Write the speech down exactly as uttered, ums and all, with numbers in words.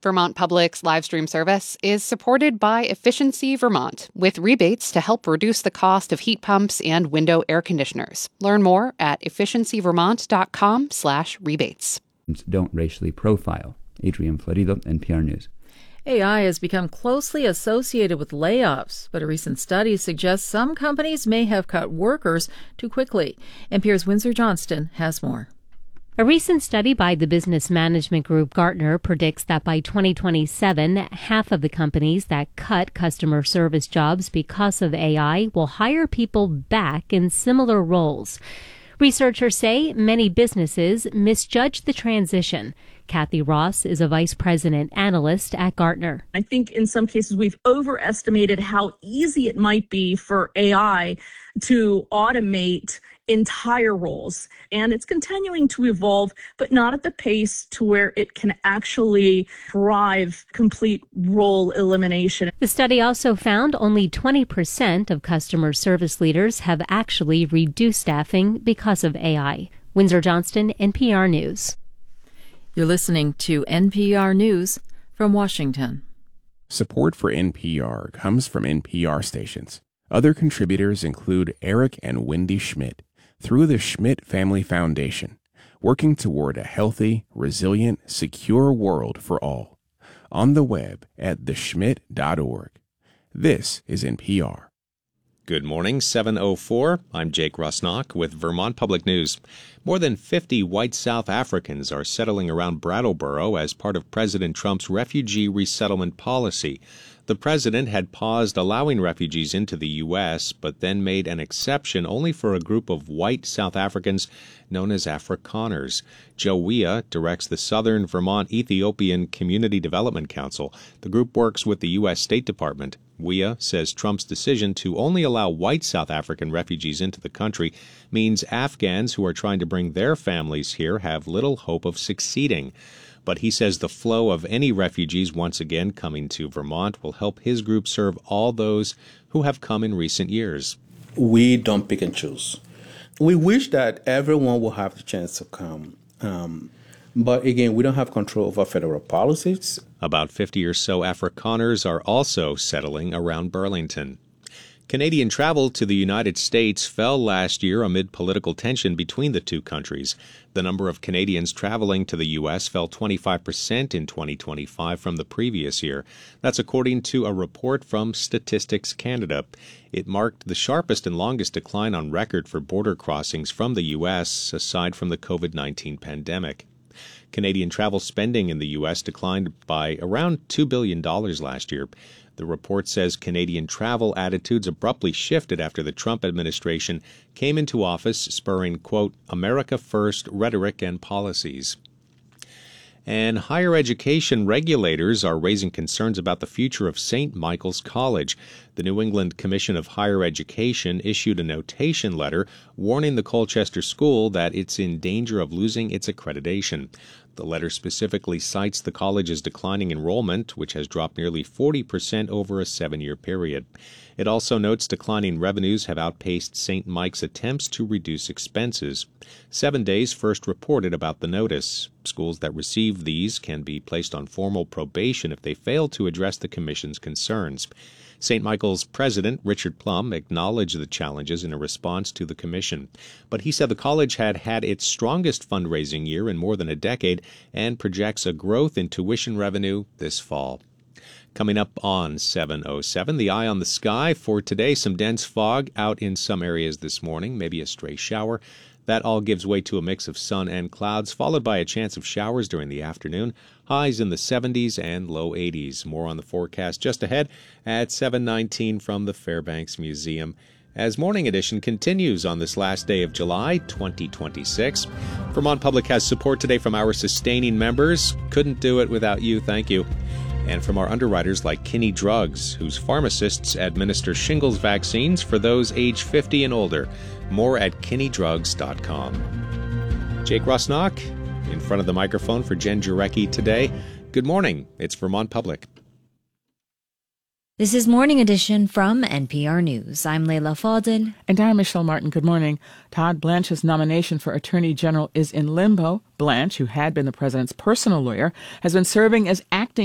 Vermont Public's live stream service is supported by Efficiency Vermont, with rebates to help reduce the cost of heat pumps and window air conditioners. Learn more at efficiencyvermont.com slash rebates. Don't racially profile. Adrian Florido, N P R News. A I has become closely associated with layoffs, but a recent study suggests some companies may have cut workers too quickly. N P R's Windsor Johnston has more. A recent study by the business management group Gartner predicts that by twenty twenty-seven, half of the companies that cut customer service jobs because of A I will hire people back in similar roles. Researchers say many businesses misjudge the transition. Kathy Ross is a vice president analyst at Gartner. I think in some cases we've overestimated how easy it might be for A I to automate entire roles. And it's continuing to evolve, but not at the pace to where it can actually drive complete role elimination. The study also found only twenty percent of customer service leaders have actually reduced staffing because of A I. Windsor Johnston, N P R News. You're listening to N P R News from Washington. Support for N P R comes from N P R stations. Other contributors include Eric and Wendy Schmidt through the Schmidt Family Foundation, working toward a healthy, resilient, secure world for all. On the web at the schmidt dot org. This is N P R. Good morning, seven oh four. I'm Jake Rusnock with Vermont Public News. More than fifty white South Africans are settling around Brattleboro as part of President Trump's refugee resettlement policy. The president had paused allowing refugees into the U S, but then made an exception only for a group of white South Africans known as Afrikaners. Joe Weah directs the Southern Vermont Ethiopian Community Development Council. The group works with the U S State Department. Weah says Trump's decision to only allow white South African refugees into the country means Afghans who are trying to bring their families here have little hope of succeeding. But he says the flow of any refugees once again coming to Vermont will help his group serve all those who have come in recent years. We don't pick and choose. We wish that everyone will have the chance to come. Um, but again, we don't have control over federal policies. About fifty or so Afrikaners are also settling around Burlington. Canadian travel to the United States fell last year amid political tension between the two countries. The number of Canadians traveling to the U S fell twenty-five percent in twenty twenty-five from the previous year. That's according to a report from Statistics Canada. It marked the sharpest and longest decline on record for border crossings from the U S, aside from the covid nineteen pandemic. Canadian travel spending in the U S declined by around two billion dollars last year. The report says Canadian travel attitudes abruptly shifted after the Trump administration came into office, spurring, quote, America First rhetoric and policies. And higher education regulators are raising concerns about the future of Saint Michael's College. The New England Commission of Higher Education issued a notation letter warning the Colchester school that it's in danger of losing its accreditation. The letter specifically cites the college's declining enrollment, which has dropped nearly forty percent over a seven-year period. It also notes declining revenues have outpaced Saint Mike's attempts to reduce expenses. Seven Days first reported about the notice. Schools that receive these can be placed on formal probation if they fail to address the Commission's concerns. Saint Michael's president, Richard Plum, acknowledged the challenges in a response to the commission. But he said the college had had its strongest fundraising year in more than a decade and projects a growth in tuition revenue this fall. Coming up on seven oh seven, the eye on the sky for today. Some dense fog out in some areas this morning, maybe a stray shower. That all gives way to a mix of sun and clouds, followed by a chance of showers during the afternoon. Highs in the seventies and low eighties. More on the forecast just ahead at seven nineteen from the Fairbanks Museum, as Morning Edition continues on this last day of July twenty twenty-six. Vermont Public has support today from our sustaining members. Couldn't do it without you. Thank you. And from our underwriters like Kinney Drugs, whose pharmacists administer shingles vaccines for those age fifty and older. More at kinney drugs dot com. Jake Rusnock in front of the microphone for Jen Jarecki today. Good morning. It's Vermont Public. This is Morning Edition from N P R News. I'm Leila Fadel. And I'm Michelle Martin. Good morning. Todd Blanche's nomination for Attorney General is in limbo. Blanche, who had been the president's personal lawyer, has been serving as acting